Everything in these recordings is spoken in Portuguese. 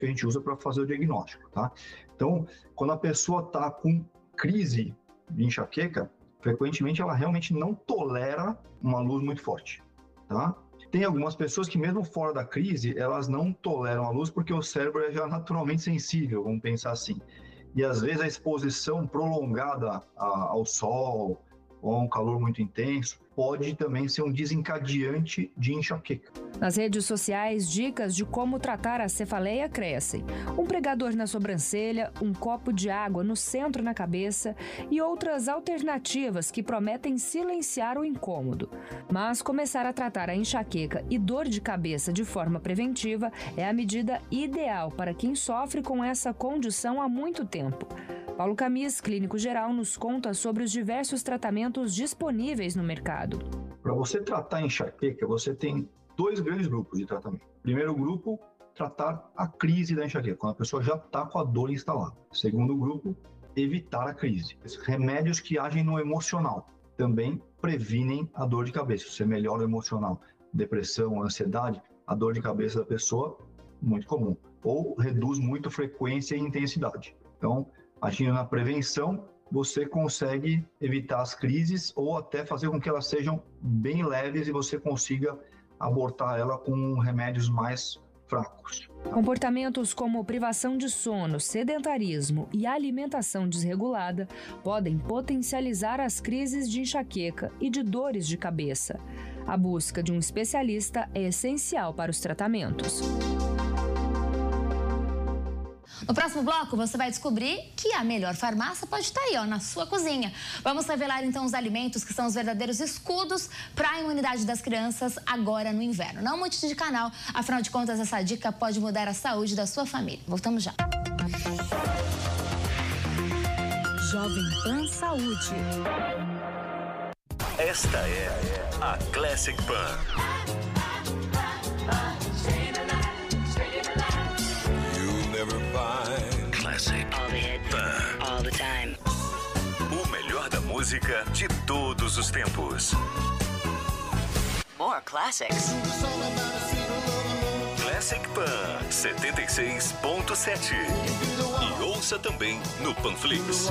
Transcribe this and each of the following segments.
que a gente usa para fazer o diagnóstico, tá? Então, quando a pessoa está com crise de enxaqueca, frequentemente ela realmente não tolera uma luz muito forte, tá? Tem algumas pessoas que mesmo fora da crise, elas não toleram a luz porque o cérebro é já naturalmente sensível, vamos pensar assim. E às vezes a exposição prolongada ao sol ou a um calor muito intenso pode também ser um desencadeante de enxaqueca. Nas redes sociais, dicas de como tratar a cefaleia crescem. Um pregador na sobrancelha, um copo de água no centro na cabeça e outras alternativas que prometem silenciar o incômodo. Mas começar a tratar a enxaqueca e dor de cabeça de forma preventiva é a medida ideal para quem sofre com essa condição há muito tempo. Paulo Camis, clínico geral, nos conta sobre os diversos tratamentos disponíveis no mercado. Para você tratar a enxaqueca, você tem 2 grandes grupos de tratamento. Primeiro grupo, tratar a crise da enxaqueca, quando a pessoa já está com a dor instalada. Segundo grupo, evitar a crise. Remédios que agem no emocional também previnem a dor de cabeça. Você melhora o emocional, depressão, ansiedade, a dor de cabeça da pessoa, muito comum. Ou reduz muito a frequência e intensidade. Então, agindo na prevenção, você consegue evitar as crises ou até fazer com que elas sejam bem leves e você consiga abortar ela com remédios mais fracos. Comportamentos como privação de sono, sedentarismo e alimentação desregulada podem potencializar as crises de enxaqueca e de dores de cabeça. A busca de um especialista é essencial para os tratamentos. No próximo bloco, você vai descobrir que a melhor farmácia pode estar aí, na sua cozinha. Vamos revelar, então, os alimentos que são os verdadeiros escudos para a imunidade das crianças agora no inverno. Não mude de canal, afinal de contas, essa dica pode mudar a saúde da sua família. Voltamos já. Jovem Pan Saúde. Esta é a Classic Pan. Classic Pan. All the time. O melhor da música de todos os tempos. More classics. Classic Pan 76.7. E ouça também no Panflix.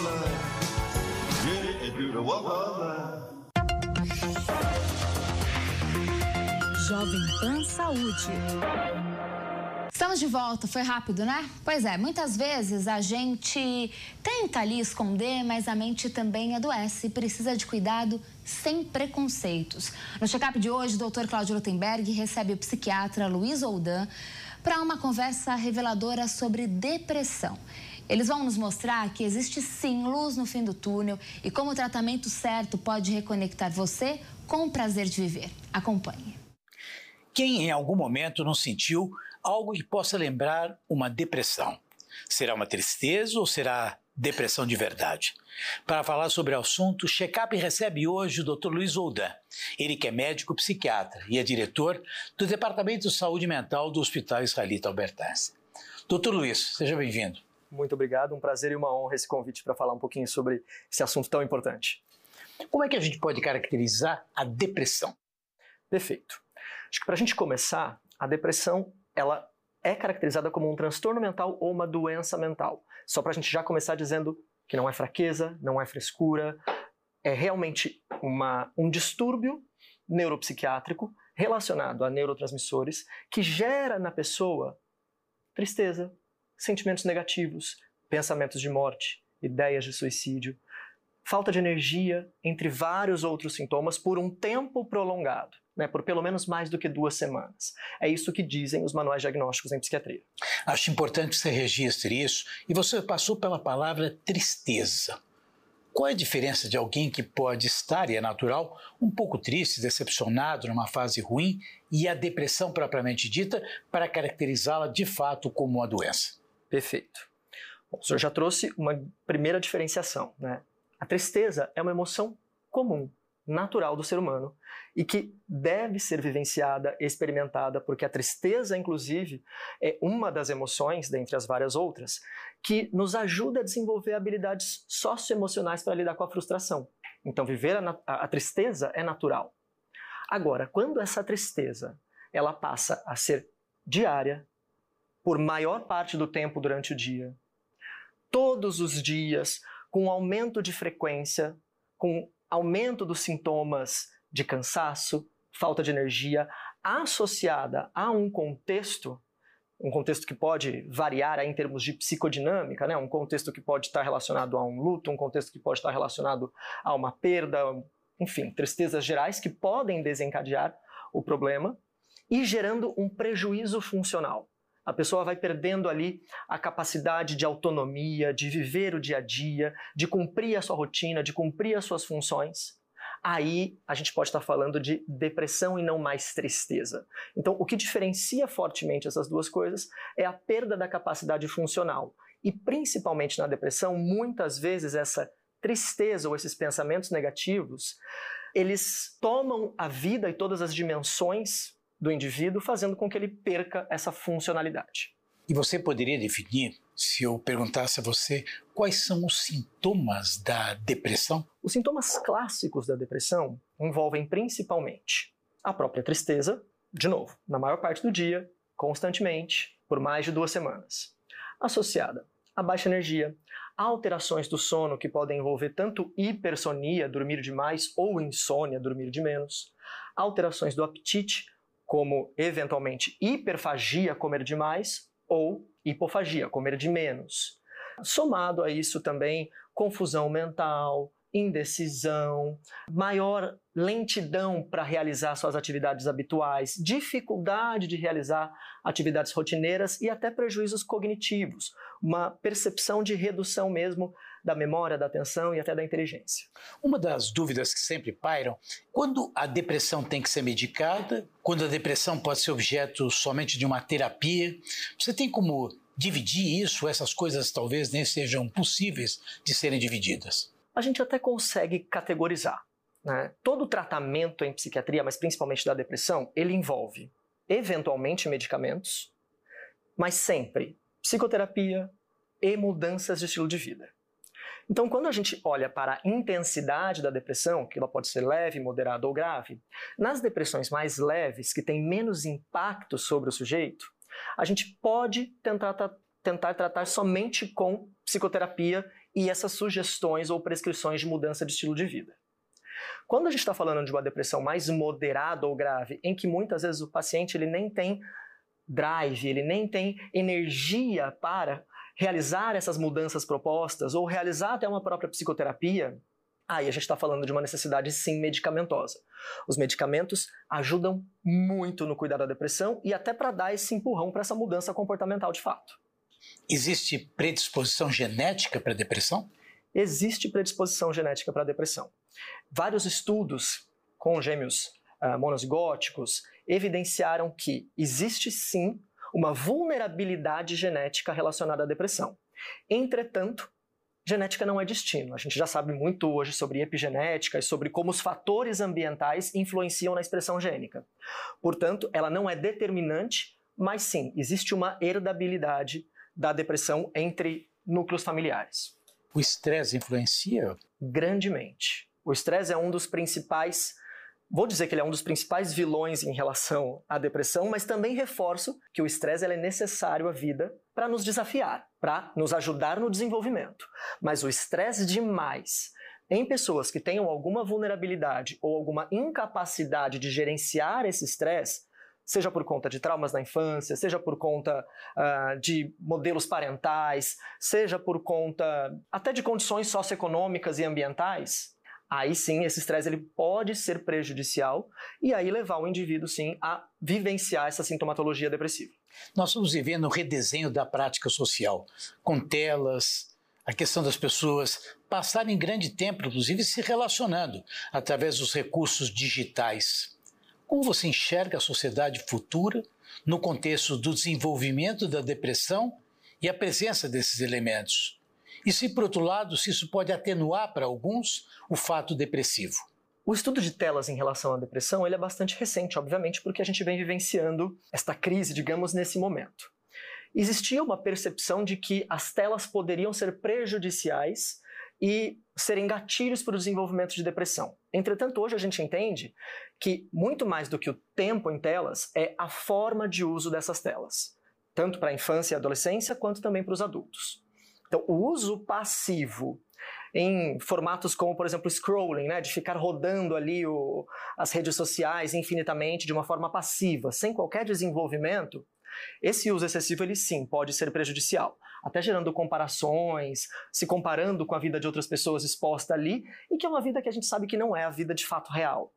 Jovem Pan Saúde. Estamos de volta, foi rápido, né? Pois é, muitas vezes a gente tenta ali esconder, mas a mente também adoece e precisa de cuidado sem preconceitos. No check-up de hoje, o Dr. Cláudio Rotenberg recebe o psiquiatra Luiz Oldan para uma conversa reveladora sobre depressão. Eles vão nos mostrar que existe sim luz no fim do túnel e como o tratamento certo pode reconectar você com o prazer de viver. Acompanhe. Quem em algum momento não sentiu algo que possa lembrar uma depressão? Será uma tristeza ou será depressão de verdade? Para falar sobre o assunto, o Check-up recebe hoje o Dr. Luiz Oldan. Ele que é médico psiquiatra e é diretor do Departamento de Saúde Mental do Hospital Israelita Albert Einstein. Dr. Luiz, seja bem-vindo. Muito obrigado, um prazer e uma honra esse convite para falar um pouquinho sobre esse assunto tão importante. Como é que a gente pode caracterizar a depressão? Perfeito. Acho que para a gente começar, a depressão ela é caracterizada como um transtorno mental ou uma doença mental. Só para a gente já começar dizendo que não é fraqueza, não é frescura, é realmente um distúrbio neuropsiquiátrico relacionado a neurotransmissores que gera na pessoa tristeza, sentimentos negativos, pensamentos de morte, ideias de suicídio, falta de energia, entre vários outros sintomas por um tempo prolongado, por pelo menos mais do que 2 semanas. É isso que dizem os manuais diagnósticos em psiquiatria. Acho importante que você registre isso. E você passou pela palavra tristeza. Qual é a diferença de alguém que pode estar, e é natural, um pouco triste, decepcionado, numa fase ruim, e a depressão propriamente dita, para caracterizá-la de fato como uma doença? Perfeito. Bom, o senhor já trouxe uma primeira diferenciação, A tristeza é uma emoção comum, natural do ser humano e que deve ser vivenciada, experimentada, porque a tristeza, inclusive, é uma das emoções, dentre as várias outras, que nos ajuda a desenvolver habilidades socioemocionais para lidar com a frustração. Então, viver a tristeza é natural. Agora, quando essa tristeza ela passa a ser diária, por maior parte do tempo durante o dia, todos os dias, com aumento de frequência, com aumento dos sintomas de cansaço, falta de energia, associada a um contexto que pode variar aí em termos de psicodinâmica, né? Um contexto que pode estar relacionado a um luto, um contexto que pode estar relacionado a uma perda, enfim, tristezas gerais que podem desencadear o problema e gerando um prejuízo funcional. A pessoa vai perdendo ali a capacidade de autonomia, de viver o dia a dia, de cumprir a sua rotina, de cumprir as suas funções. Aí a gente pode estar falando de depressão e não mais tristeza. Então, o que diferencia fortemente essas duas coisas é a perda da capacidade funcional. E principalmente na depressão, muitas vezes essa tristeza ou esses pensamentos negativos, eles tomam a vida e todas as dimensões do indivíduo, fazendo com que ele perca essa funcionalidade. E você poderia definir, se eu perguntasse a você, quais são os sintomas da depressão? Os sintomas clássicos da depressão envolvem principalmente a própria tristeza, de novo, na maior parte do dia, constantemente, por mais de 2 semanas, associada a baixa energia, alterações do sono que podem envolver tanto hipersonia, dormir demais, ou insônia, dormir de menos, alterações do apetite, como eventualmente hiperfagia, comer demais, ou hipofagia, comer de menos. Somado a isso também, confusão mental, indecisão, maior lentidão para realizar suas atividades habituais, dificuldade de realizar atividades rotineiras e até prejuízos cognitivos, uma percepção de redução mesmo da memória, da atenção e até da inteligência. Uma das dúvidas que sempre pairam, quando a depressão tem que ser medicada, quando a depressão pode ser objeto somente de uma terapia, você tem como dividir isso? Essas coisas talvez nem sejam possíveis de serem divididas. A gente até consegue categorizar, né? Todo tratamento em psiquiatria, mas principalmente da depressão, ele envolve eventualmente medicamentos, mas sempre psicoterapia e mudanças de estilo de vida. Então, quando a gente olha para a intensidade da depressão, que ela pode ser leve, moderada ou grave, nas depressões mais leves, que têm menos impacto sobre o sujeito, a gente pode tentar tratar somente com psicoterapia e essas sugestões ou prescrições de mudança de estilo de vida. Quando a gente está falando de uma depressão mais moderada ou grave, em que muitas vezes o paciente ele nem tem drive, ele nem tem energia para realizar essas mudanças propostas ou realizar até uma própria psicoterapia, aí a gente está falando de uma necessidade sim medicamentosa. Os medicamentos ajudam muito no cuidar da depressão e até para dar esse empurrão para essa mudança comportamental de fato. Existe predisposição genética para a depressão? Existe predisposição genética para a depressão. Vários estudos com gêmeos monozigóticos evidenciaram que existe sim uma vulnerabilidade genética relacionada à depressão. Entretanto, genética não é destino. A gente já sabe muito hoje sobre epigenética e sobre como os fatores ambientais influenciam na expressão gênica. Portanto, ela não é determinante, mas sim, existe uma herdabilidade da depressão entre núcleos familiares. O estresse influencia? Grandemente. O estresse é um dos principais, vou dizer que ele é um dos principais vilões em relação à depressão, mas também reforço que o estresse é necessário à vida para nos desafiar, para nos ajudar no desenvolvimento. Mas o estresse demais em pessoas que tenham alguma vulnerabilidade ou alguma incapacidade de gerenciar esse estresse, seja por conta de traumas na infância, seja por conta de modelos parentais, seja por conta até de condições socioeconômicas e ambientais, aí sim esse estresse ele pode ser prejudicial e aí levar o indivíduo sim a vivenciar essa sintomatologia depressiva. Nós estamos vivendo um redesenho da prática social, com telas, a questão das pessoas passarem grande tempo, inclusive, se relacionando através dos recursos digitais. Como você enxerga a sociedade futura no contexto do desenvolvimento da depressão e a presença desses elementos? E se, por outro lado, se isso pode atenuar para alguns o fato depressivo? O estudo de telas em relação à depressão ele é bastante recente, obviamente, porque a gente vem vivenciando esta crise, digamos, nesse momento. Existia uma percepção de que as telas poderiam ser prejudiciais e serem gatilhos para o desenvolvimento de depressão. Entretanto, hoje a gente entende que muito mais do que o tempo em telas é a forma de uso dessas telas. tanto para a infância e adolescência, quanto também para os adultos. Então, o uso passivo em formatos como, por exemplo, scrolling, né, de ficar rodando ali as redes sociais infinitamente de uma forma passiva, sem qualquer desenvolvimento, esse uso excessivo, ele sim, pode ser prejudicial, até gerando comparações, se comparando com a vida de outras pessoas exposta ali, e que é uma vida que a gente sabe que não é a vida de fato real.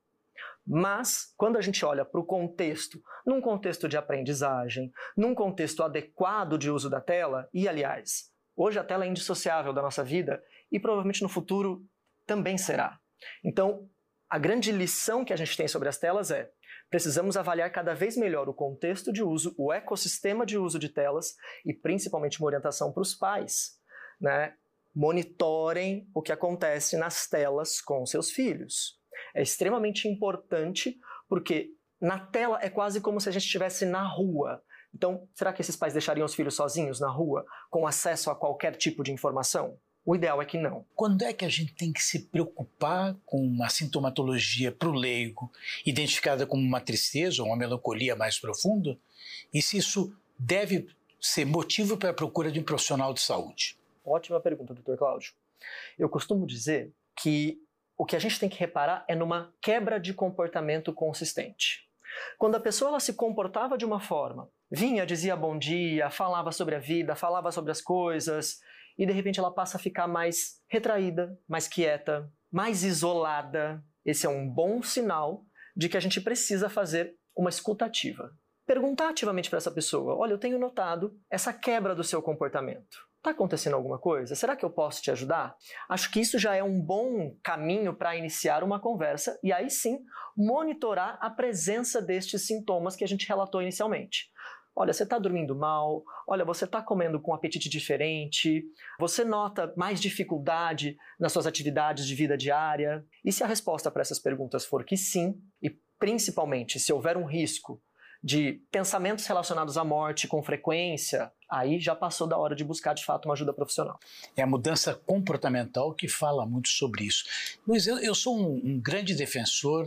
Mas, quando a gente olha para o contexto, num contexto de aprendizagem, num contexto adequado de uso da tela, e aliás, hoje a tela é indissociável da nossa vida e provavelmente no futuro também será. Então, a grande lição que a gente tem sobre as telas é: precisamos avaliar cada vez melhor o contexto de uso, o ecossistema de uso de telas e principalmente uma orientação para os pais, né? Monitorem o que acontece nas telas com seus filhos. É extremamente importante porque na tela é quase como se a gente estivesse na rua. Então, será que esses pais deixariam os filhos sozinhos na rua, com acesso a qualquer tipo de informação? O ideal é que não. Quando é que a gente tem que se preocupar com uma sintomatologia para o leigo, identificada como uma tristeza ou uma melancolia mais profunda? E se isso deve ser motivo para a procura de um profissional de saúde? Ótima pergunta, Dr. Cláudio. Eu costumo dizer que o que a gente tem que reparar é numa quebra de comportamento consistente. Quando a pessoa ela se comportava de uma forma, vinha, dizia bom dia, falava sobre a vida, falava sobre as coisas, e de repente ela passa a ficar mais retraída, mais quieta, mais isolada. Esse é um bom sinal de que a gente precisa fazer uma escuta ativa. Perguntar ativamente para essa pessoa: olha, eu tenho notado essa quebra do seu comportamento. Está acontecendo alguma coisa? Será que eu posso te ajudar? Acho que isso já é um bom caminho para iniciar uma conversa e aí sim monitorar a presença destes sintomas que a gente relatou inicialmente. Olha, você está dormindo mal, olha, você está comendo com um apetite diferente, você nota mais dificuldade nas suas atividades de vida diária? E se a resposta para essas perguntas for que sim, e principalmente se houver um risco de pensamentos relacionados à morte com frequência, aí já passou da hora de buscar de fato uma ajuda profissional. É a mudança comportamental que fala muito sobre isso. Luiz, eu sou um grande defensor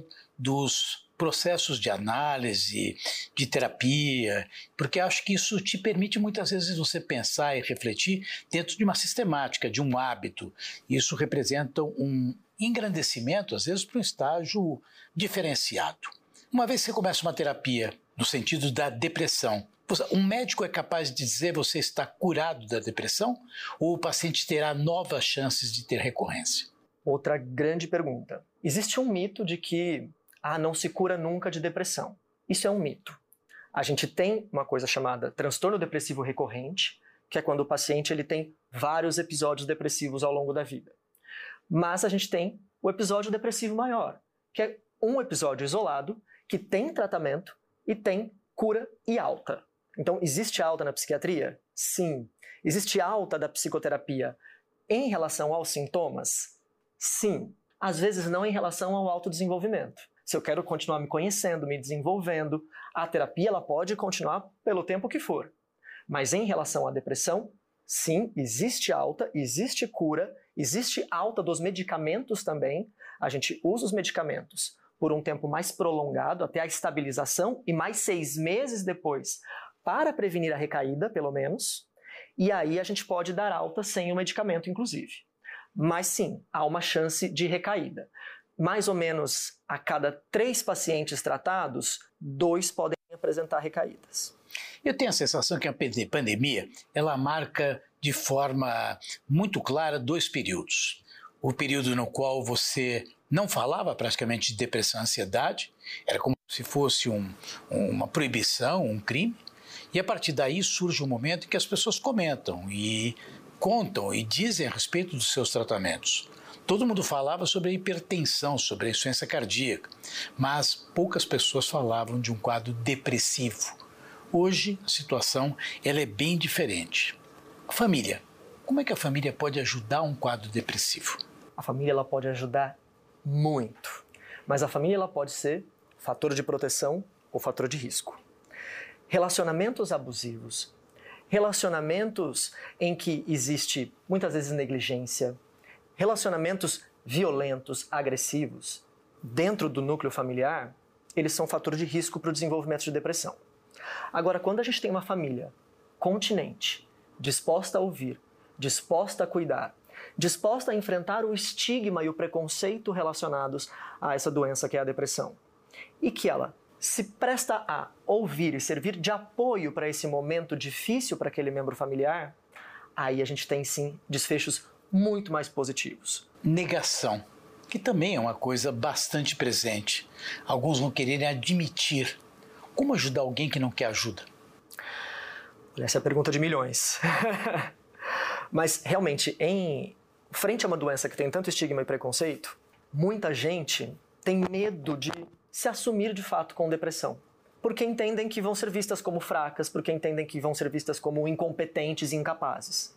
dos processos de análise, de terapia, porque acho que isso te permite muitas vezes você pensar e refletir dentro de uma sistemática, de um hábito. Isso representa um engrandecimento, às vezes, para um estágio diferenciado. Uma vez que você começa uma terapia no sentido da depressão, um médico é capaz de dizer que você está curado da depressão ou o paciente terá novas chances de ter recorrência? Outra grande pergunta. Existe um mito de que não se cura nunca de depressão. Isso é um mito. A gente tem uma coisa chamada transtorno depressivo recorrente, que é quando o paciente ele tem vários episódios depressivos ao longo da vida. Mas a gente tem o episódio depressivo maior, que é um episódio isolado, que tem tratamento e tem cura e alta. Então, existe alta na psiquiatria? Sim. Existe alta da psicoterapia em relação aos sintomas? Sim. Às vezes não em relação ao autodesenvolvimento. Se eu quero continuar me conhecendo, me desenvolvendo, a terapia ela pode continuar pelo tempo que for. Mas em relação à depressão, sim, existe alta, existe cura, existe alta dos medicamentos também. A gente usa os medicamentos por um tempo mais prolongado, até a estabilização, e mais 6 meses depois, para prevenir a recaída, pelo menos. E aí a gente pode dar alta sem o medicamento, inclusive. Mas sim, há uma chance de recaída. Mais ou menos a cada 3 pacientes tratados, 2 podem apresentar recaídas. Eu tenho a sensação que a pandemia ela marca de forma muito clara 2 períodos. O período no qual você não falava praticamente de depressão e ansiedade, era como se fosse uma proibição, um crime, e a partir daí surge um momento em que as pessoas comentam e contam e dizem a respeito dos seus tratamentos. Todo mundo falava sobre a hipertensão, sobre a insuficiência cardíaca, mas poucas pessoas falavam de um quadro depressivo. Hoje, a situação ela é bem diferente. A família. Como é que a família pode ajudar um quadro depressivo? A família ela pode ajudar muito, mas a família ela pode ser fator de proteção ou fator de risco. Relacionamentos abusivos, relacionamentos em que existe muitas vezes negligência, relacionamentos violentos, agressivos, dentro do núcleo familiar, eles são fator de risco para o desenvolvimento de depressão. Agora, quando a gente tem uma família continente, disposta a ouvir, disposta a cuidar, disposta a enfrentar o estigma e o preconceito relacionados a essa doença que é a depressão. E que ela se presta a ouvir e servir de apoio para esse momento difícil para aquele membro familiar, aí a gente tem sim desfechos muito mais positivos. Negação, que também é uma coisa bastante presente. Alguns não quererem admitir. Como ajudar alguém que não quer ajuda? Essa é a pergunta de milhões. Mas realmente, em frente a uma doença que tem tanto estigma e preconceito, muita gente tem medo de se assumir de fato com depressão. Porque entendem que vão ser vistas como fracas, porque entendem que vão ser vistas como incompetentes e incapazes.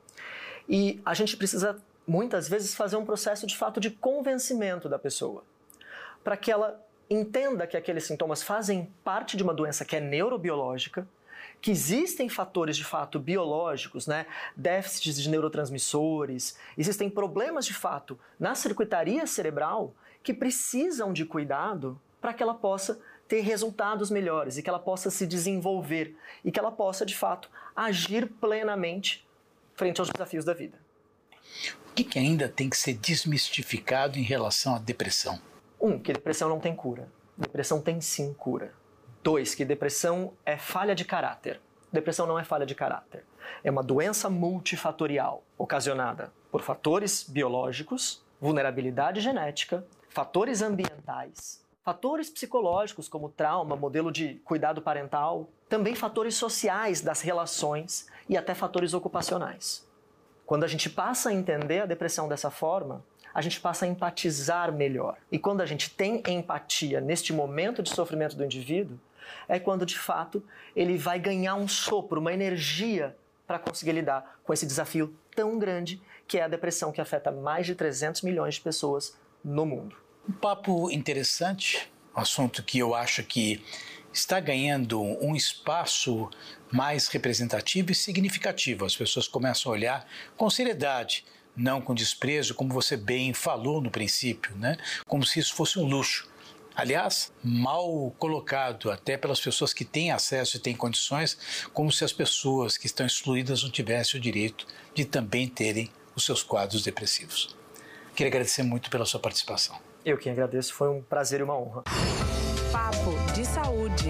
E a gente precisa, muitas vezes, fazer um processo de fato de convencimento da pessoa, para que ela entenda que aqueles sintomas fazem parte de uma doença que é neurobiológica, que existem fatores de fato biológicos, né? Déficits de neurotransmissores, existem problemas de fato na circuitaria cerebral que precisam de cuidado para que ela possa ter resultados melhores e que ela possa se desenvolver e que ela possa de fato agir plenamente frente aos desafios da vida. O que ainda tem que ser desmistificado em relação à depressão? 1, que depressão não tem cura. Depressão tem sim cura. 2, que depressão é falha de caráter. Depressão não é falha de caráter. É uma doença multifatorial, ocasionada por fatores biológicos, vulnerabilidade genética, fatores ambientais, fatores psicológicos como trauma, modelo de cuidado parental, também fatores sociais das relações e até fatores ocupacionais. Quando a gente passa a entender a depressão dessa forma, a gente passa a empatizar melhor. E quando a gente tem empatia neste momento de sofrimento do indivíduo, é quando, de fato, ele vai ganhar um sopro, uma energia para conseguir lidar com esse desafio tão grande que é a depressão, que afeta mais de 300 milhões de pessoas no mundo. Um papo interessante, um assunto que eu acho que está ganhando um espaço mais representativo e significativo. As pessoas começam a olhar com seriedade, não com desprezo, como você bem falou no princípio, né? Como se isso fosse um luxo. Aliás, mal colocado até pelas pessoas que têm acesso e têm condições, como se as pessoas que estão excluídas não tivessem o direito de também terem os seus quadros depressivos. Queria agradecer muito pela sua participação. Eu que agradeço, foi um prazer e uma honra. Papo de Saúde.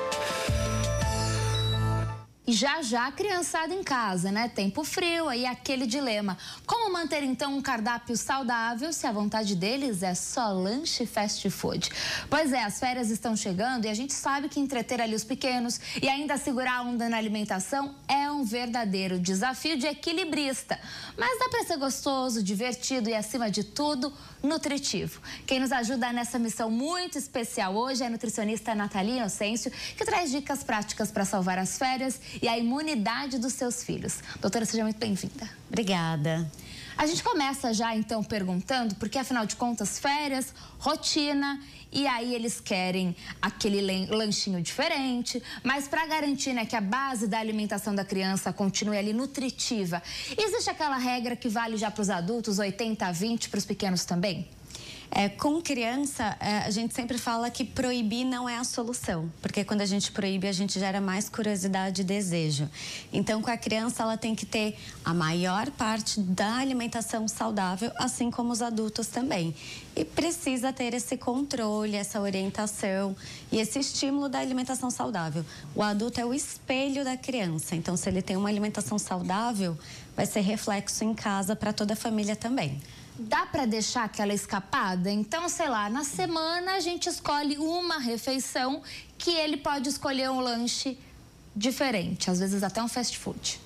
E já a criançada em casa, né? Tempo frio, aí aquele dilema. Como manter, então, um cardápio saudável se a vontade deles é só lanche fast food? Pois é, as férias estão chegando e a gente sabe que entreter ali os pequenos e ainda segurar a onda na alimentação é um verdadeiro desafio de equilibrista. Mas dá para ser gostoso, divertido e, acima de tudo, nutritivo. Quem nos ajuda nessa missão muito especial hoje é a nutricionista Nathalie Inocêncio, que traz dicas práticas para salvar as férias e a imunidade dos seus filhos. Doutora, seja muito bem-vinda. Obrigada. A gente começa já, então, perguntando, porque, afinal de contas, férias, rotina, e aí eles querem aquele lanchinho diferente, mas para garantir, né, que a base da alimentação da criança continue ali nutritiva, existe aquela regra que vale já para os adultos, 80-20, para os pequenos também? Com criança, a gente sempre fala que proibir não é a solução, porque quando a gente proíbe, a gente gera mais curiosidade e desejo. Então, com a criança, ela tem que ter a maior parte da alimentação saudável, assim como os adultos também. E precisa ter esse controle, essa orientação e esse estímulo da alimentação saudável. O adulto é o espelho da criança, então se ele tem uma alimentação saudável, vai ser reflexo em casa para toda a família também. Dá para deixar aquela escapada? Então, sei lá, na semana a gente escolhe uma refeição que ele pode escolher um lanche diferente, às vezes até um fast food.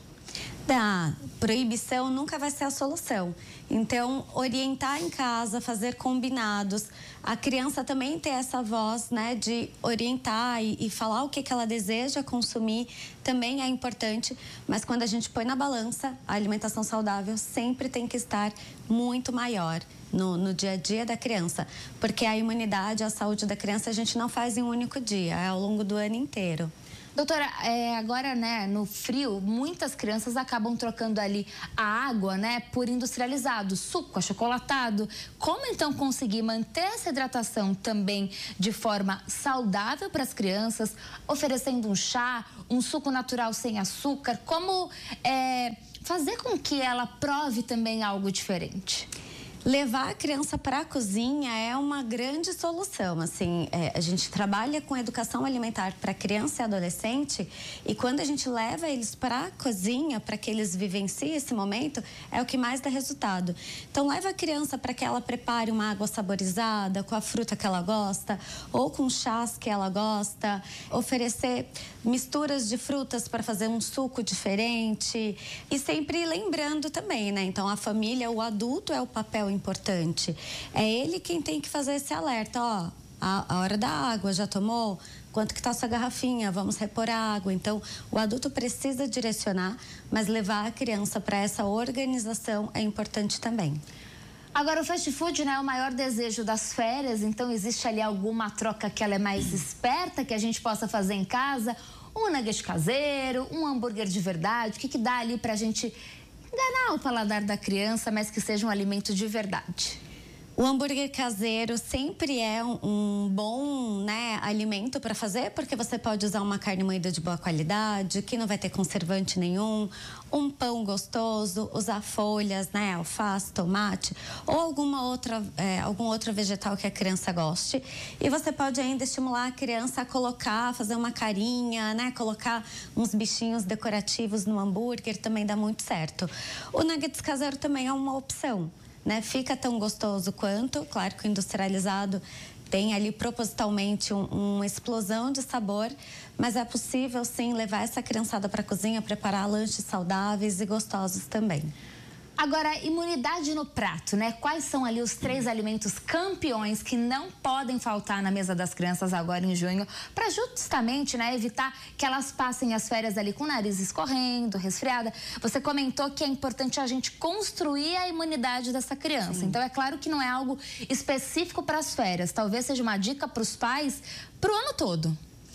Da proibição nunca vai ser a solução. Então, orientar em casa, fazer combinados. A criança também ter essa voz, né, de orientar e falar o que ela deseja consumir também é importante. Mas quando a gente põe na balança, a alimentação saudável sempre tem que estar muito maior no dia a dia da criança. Porque a imunidade, a saúde da criança a gente não faz em um único dia, é ao longo do ano inteiro. Doutora, agora, né, no frio, muitas crianças acabam trocando ali a água, né, por industrializado, suco, achocolatado. Como então conseguir manter essa hidratação também de forma saudável para as crianças, oferecendo um chá, um suco natural sem açúcar? Como fazer com que ela prove também algo diferente? Levar a criança para a cozinha é uma grande solução. Assim, a gente trabalha com educação alimentar para criança e adolescente, e quando a gente leva eles para a cozinha, para que eles vivenciem esse momento, é o que mais dá resultado. Então, leva a criança para que ela prepare uma água saborizada com a fruta que ela gosta, ou com chás que ela gosta, oferecer misturas de frutas para fazer um suco diferente, e sempre lembrando também, né? Então, a família, o adulto é o papel importante. É ele quem tem que fazer esse alerta, ó, a hora da água, já tomou? Quanto que tá a sua garrafinha? Vamos repor a água. Então, o adulto precisa direcionar, mas levar a criança para essa organização é importante também. Agora, o fast food, né, é o maior desejo das férias, então existe ali alguma troca que ela é mais esperta, que a gente possa fazer em casa? Um nugget caseiro, um hambúrguer de verdade, o que dá ali pra gente enganar o paladar da criança, mas que seja um alimento de verdade? O hambúrguer caseiro sempre é um bom, né, alimento para fazer, porque você pode usar uma carne moída de boa qualidade, que não vai ter conservante nenhum, um pão gostoso, usar folhas, né, alface, tomate ou algum outro vegetal que a criança goste. E você pode ainda estimular a criança a colocar, fazer uma carinha, né, colocar uns bichinhos decorativos no hambúrguer, também dá muito certo. O nuggets caseiro também é uma opção, né? Fica tão gostoso quanto, claro que o industrializado tem ali propositalmente uma explosão de sabor, mas é possível sim levar essa criançada para a cozinha, preparar lanches saudáveis e gostosos também. Agora, imunidade no prato, né? Quais são ali os 3 alimentos campeões que não podem faltar na mesa das crianças agora em junho, para justamente, né, evitar que elas passem as férias ali com o nariz escorrendo, resfriada? Você comentou que é importante a gente construir a imunidade dessa criança. Sim. Então, é claro que não é algo específico para as férias. Talvez seja uma dica para os pais para o ano todo.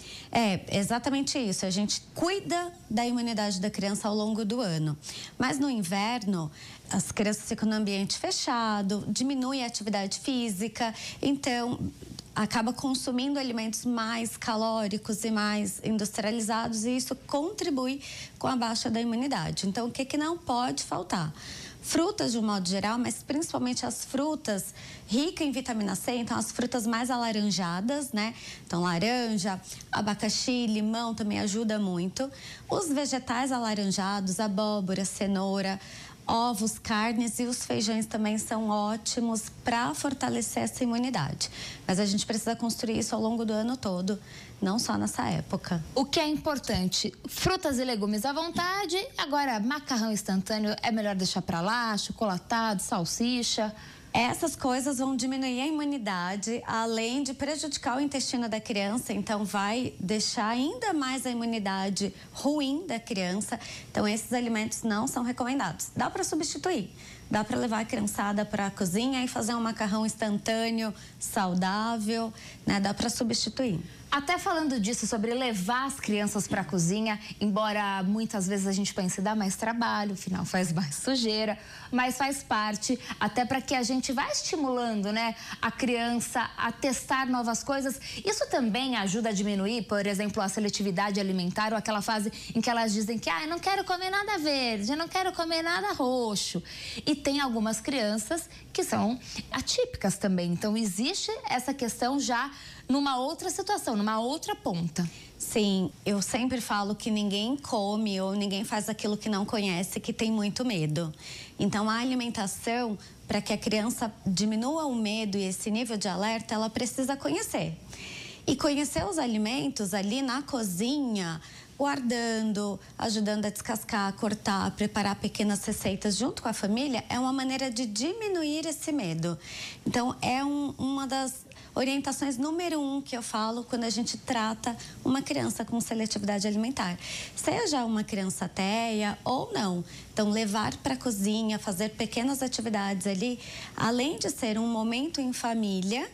É exatamente isso. A gente cuida da imunidade da criança ao longo do ano. Mas no inverno, as crianças ficam no ambiente fechado, diminui a atividade física, então acaba consumindo alimentos mais calóricos e mais industrializados, e isso contribui com a baixa da imunidade. Então, o que não pode faltar? Frutas de um modo geral, mas principalmente as frutas ricas em vitamina C, então as frutas mais alaranjadas, né? Então, laranja, abacaxi, limão também ajuda muito. Os vegetais alaranjados, abóbora, cenoura, ovos, carnes e os feijões também são ótimos para fortalecer essa imunidade. Mas a gente precisa construir isso ao longo do ano todo, não só nessa época. O que é importante, frutas e legumes à vontade. Agora, macarrão instantâneo é melhor deixar para lá, chocolatado, salsicha. Essas coisas vão diminuir a imunidade, além de prejudicar o intestino da criança, então vai deixar ainda mais a imunidade ruim da criança. Então, esses alimentos não são recomendados. Dá para substituir, dá para levar a criançada para a cozinha e fazer um macarrão instantâneo, saudável, né? Dá para substituir. Até falando disso, sobre levar as crianças para a cozinha, embora muitas vezes a gente pense dá mais trabalho, afinal faz mais sujeira, mas faz parte, até para que a gente vá estimulando, né, a criança a testar novas coisas. Isso também ajuda a diminuir, por exemplo, a seletividade alimentar, ou aquela fase em que elas dizem que eu não quero comer nada verde, eu não quero comer nada roxo. E tem algumas crianças que são atípicas também, então existe essa questão já numa outra situação, numa outra ponta. Sim, eu sempre falo que ninguém come ou ninguém faz aquilo que não conhece, que tem muito medo. Então, a alimentação, para que a criança diminua o medo e esse nível de alerta, ela precisa conhecer. E conhecer os alimentos ali na cozinha, guardando, ajudando a descascar, cortar, preparar pequenas receitas junto com a família, é uma maneira de diminuir esse medo. Então, é uma das orientações número 1 que eu falo quando a gente trata uma criança com seletividade alimentar. Seja uma criança TEA ou não. Então, levar para a cozinha, fazer pequenas atividades ali, além de ser um momento em família,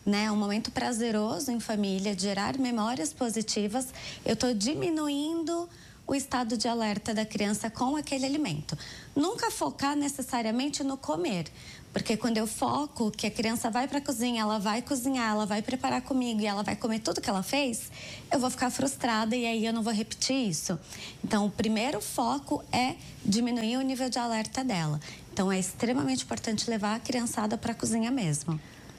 né, um momento prazeroso em família, de gerar memórias positivas, eu estou diminuindo o estado de alerta da criança com aquele alimento. Nunca focar necessariamente no comer, porque quando eu foco que a criança vai para a cozinha, ela vai cozinhar, ela vai preparar comigo e ela vai comer tudo que ela fez, eu vou ficar frustrada e aí eu não vou repetir isso. Então, o primeiro foco é diminuir o nível de alerta dela. Então, é extremamente importante levar a criançada para a cozinha mesmo.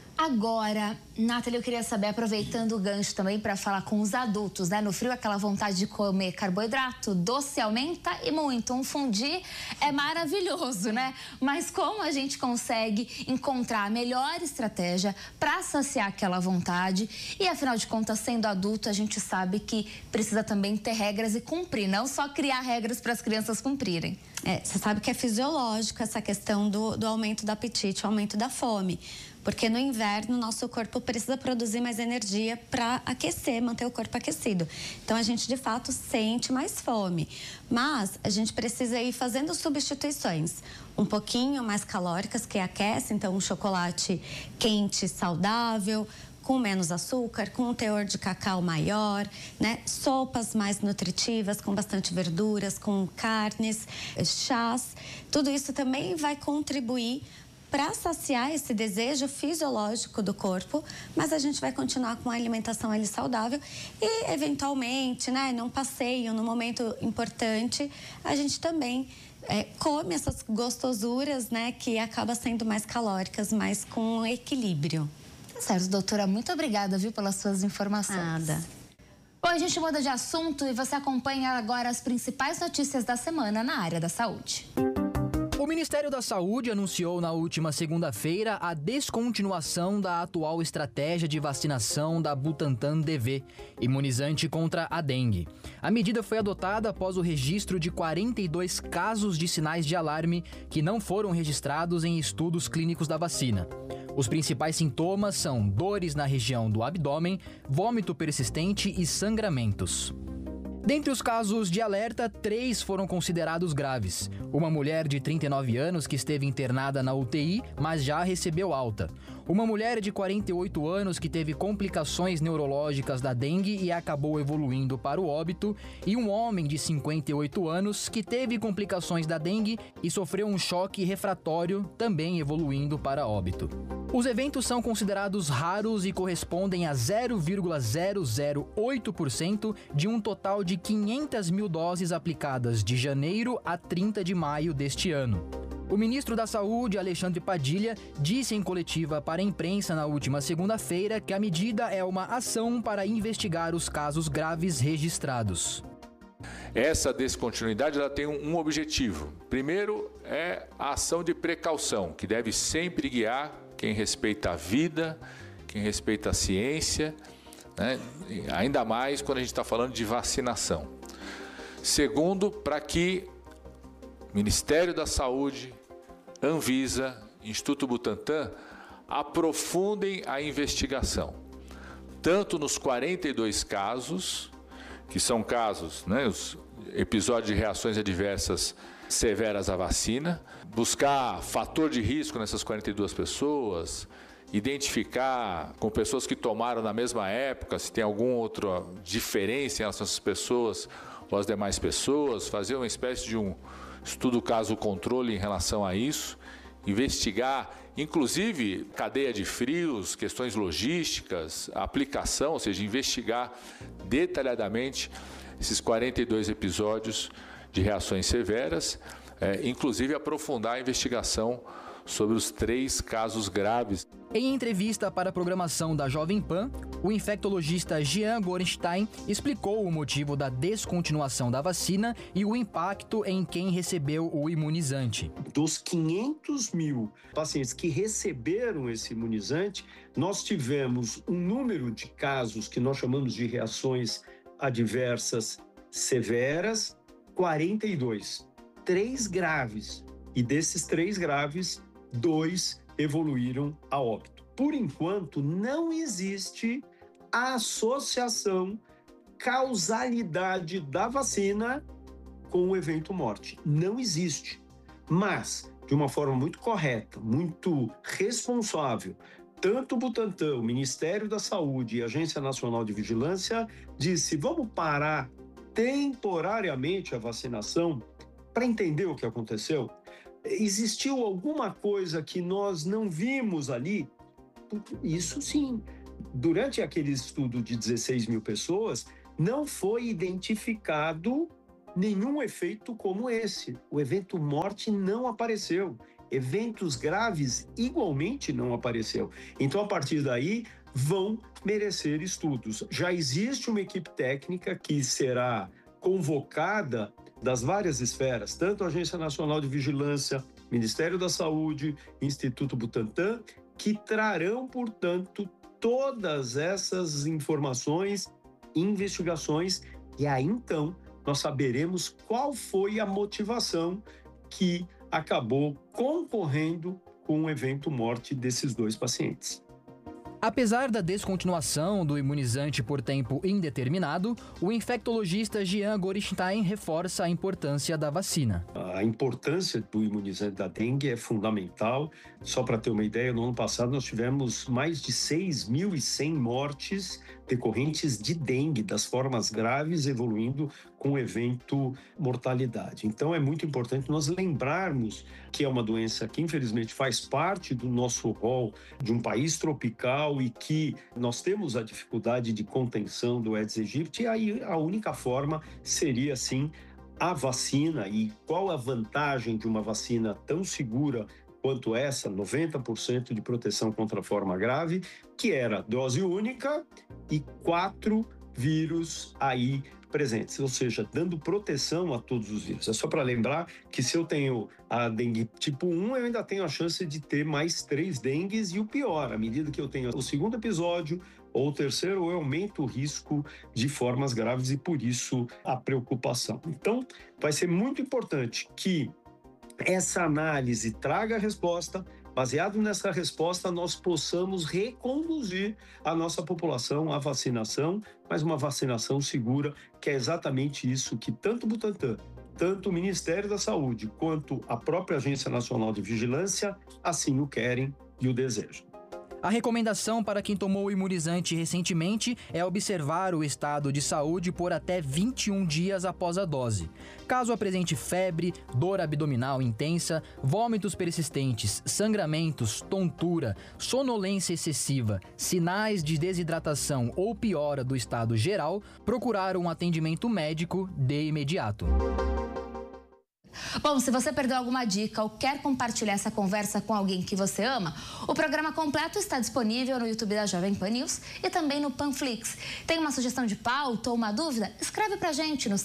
Agora, Nathalie, eu queria saber, aproveitando o gancho também para falar com os adultos, né? No frio, aquela vontade de comer carboidrato, doce aumenta e muito. Um fondue é maravilhoso, né? Mas como a gente consegue encontrar a melhor estratégia para saciar aquela vontade? E, afinal de contas, sendo adulto, a gente sabe que precisa também ter regras e cumprir, não só criar regras para as crianças cumprirem. Você sabe que é fisiológico essa questão do aumento do apetite, o aumento da fome. Porque no inverno, nosso corpo precisa produzir mais energia para aquecer, manter o corpo aquecido. Então, a gente, de fato, sente mais fome. Mas a gente precisa ir fazendo substituições um pouquinho mais calóricas, que aquece. Então, um chocolate quente, saudável, com menos açúcar, com um teor de cacau maior, né? Sopas mais nutritivas, com bastante verduras, com carnes, chás. Tudo isso também vai contribuir para saciar esse desejo fisiológico do corpo, mas a gente vai continuar com a alimentação ali saudável e, eventualmente, né, num passeio, num momento importante, a gente também come essas gostosuras, né, que acabam sendo mais calóricas, mas com equilíbrio. Tá certo, doutora. Muito obrigada, viu, pelas suas informações. Nada. Bom, a gente muda de assunto e você acompanha agora as principais notícias da semana na área da saúde. O Ministério da Saúde anunciou na última segunda-feira a descontinuação da atual estratégia de vacinação da Butantan DV, imunizante contra a dengue. A medida foi adotada após o registro de 42 casos de sinais de alarme que não foram registrados em estudos clínicos da vacina. Os principais sintomas são dores na região do abdômen, vômito persistente e sangramentos. Dentre os casos de alerta, 3 foram considerados graves. Uma mulher de 39 anos que esteve internada na UTI, mas já recebeu alta. Uma mulher de 48 anos que teve complicações neurológicas da dengue e acabou evoluindo para o óbito. E um homem de 58 anos que teve complicações da dengue e sofreu um choque refratório, também evoluindo para óbito. Os eventos são considerados raros e correspondem a 0,008% de um total de 500 mil doses aplicadas de janeiro a 30 de maio deste ano. O ministro da Saúde, Alexandre Padilha, disse em coletiva para a imprensa na última segunda-feira que a medida é uma ação para investigar os casos graves registrados. Essa descontinuidade ela tem um objetivo. Primeiro é a ação de precaução, que deve sempre guiar quem respeita a vida, quem respeita a ciência, né? Ainda mais quando a gente está falando de vacinação. Segundo, para que Ministério da Saúde, Anvisa, Instituto Butantan aprofundem a investigação, tanto nos 42 casos, que são casos, né, os episódios de reações adversas severas à vacina, buscar fator de risco nessas 42 pessoas, identificar com pessoas que tomaram na mesma época, se tem alguma outra diferença em relação a essas pessoas ou as demais pessoas, fazer uma espécie de um estudo caso controle em relação a isso, investigar, inclusive, cadeia de frios, questões logísticas, aplicação, ou seja, investigar detalhadamente esses 42 episódios de reações severas, inclusive aprofundar a investigação sobre os 3 casos graves. Em entrevista para a programação da Jovem Pan, o infectologista Jean Gorenstein explicou o motivo da descontinuação da vacina e o impacto em quem recebeu o imunizante. Dos 500 mil pacientes que receberam esse imunizante, nós tivemos um número de casos que nós chamamos de reações adversas severas, 42. 3 graves. E desses 3 graves, 2 evoluíram a óbito. Por enquanto, não existe a associação, causalidade da vacina com o evento morte. Não existe. Mas, de uma forma muito correta, muito responsável, tanto o Butantan, o Ministério da Saúde e a Agência Nacional de Vigilância disse: vamos parar temporariamente a vacinação para entender o que aconteceu. Existiu alguma coisa que nós não vimos ali? Isso sim. Durante aquele estudo de 16 mil pessoas, não foi identificado nenhum efeito como esse. O evento morte não apareceu. Eventos graves igualmente não apareceu. Então, a partir daí, vão merecer estudos. Já existe uma equipe técnica que será convocada das várias esferas, tanto a Agência Nacional de Vigilância, Ministério da Saúde, Instituto Butantan, que trarão, portanto, todas essas informações, investigações, e aí então nós saberemos qual foi a motivação que acabou concorrendo com o evento morte desses 2 pacientes. Apesar da descontinuação do imunizante por tempo indeterminado, o infectologista Jean Gorenstein reforça a importância da vacina. A importância do imunizante da dengue é fundamental. Só para ter uma ideia, no ano passado nós tivemos mais de 6.100 mortes decorrentes de dengue, das formas graves, evoluindo com o evento mortalidade. Então é muito importante nós lembrarmos que é uma doença que infelizmente faz parte do nosso rol de um país tropical e que nós temos a dificuldade de contenção do Aedes aegypti, e aí a única forma seria sim a vacina. E qual a vantagem de uma vacina tão segura quanto essa, 90% de proteção contra a forma grave, que era dose única e 4 vírus aí presentes, ou seja, dando proteção a todos os vírus. É só para lembrar que se eu tenho a dengue tipo 1, eu ainda tenho a chance de ter mais 3 dengues, e o pior, à medida que eu tenho o segundo episódio ou o terceiro, eu aumento o risco de formas graves, e por isso a preocupação. Então, vai ser muito importante que essa análise traga a resposta. Baseado nessa resposta, nós possamos reconduzir a nossa população à vacinação, mas uma vacinação segura, que é exatamente isso que tanto o Butantan, tanto o Ministério da Saúde, quanto a própria Agência Nacional de Vigilância assim o querem e o desejam. A recomendação para quem tomou o imunizante recentemente é observar o estado de saúde por até 21 dias após a dose. Caso apresente febre, dor abdominal intensa, vômitos persistentes, sangramentos, tontura, sonolência excessiva, sinais de desidratação ou piora do estado geral, procurar um atendimento médico de imediato. Bom, se você perdeu alguma dica ou quer compartilhar essa conversa com alguém que você ama, o programa completo está disponível no YouTube da Jovem Pan News e também no Panflix. Tem uma sugestão de pauta ou uma dúvida? Escreve pra gente no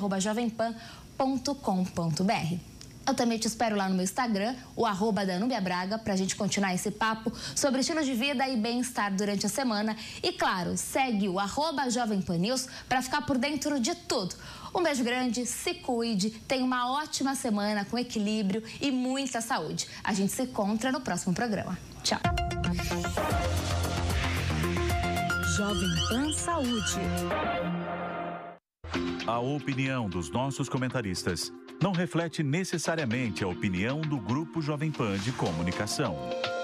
saude@jovempan.com.br. Eu também te espero lá no meu Instagram, o @DanubiaBraga, pra gente continuar esse papo sobre estilo de vida e bem-estar durante a semana. E claro, segue o @Jovem Pan News pra ficar por dentro de tudo. Um beijo grande, se cuide, tenha uma ótima semana com equilíbrio e muita saúde. A gente se encontra no próximo programa. Tchau. Jovem Pan Saúde. A opinião dos nossos comentaristas não reflete necessariamente a opinião do Grupo Jovem Pan de Comunicação.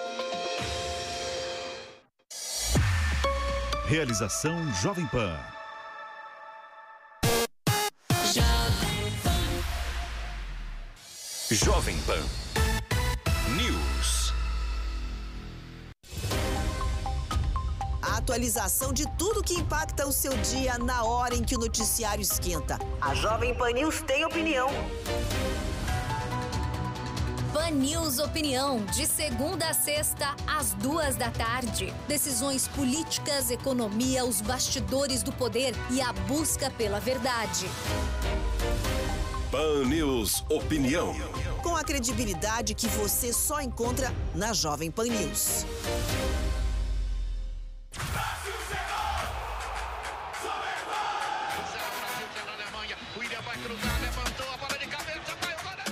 Realização Jovem Pan. Jovem Pan News. A atualização de tudo que impacta o seu dia na hora em que o noticiário esquenta. A Jovem Pan News tem opinião. Pan News Opinião, de segunda a sexta, às 14h. Decisões políticas, economia, os bastidores do poder e a busca pela verdade. Pan News Opinião. Com a credibilidade que você só encontra na Jovem Pan News.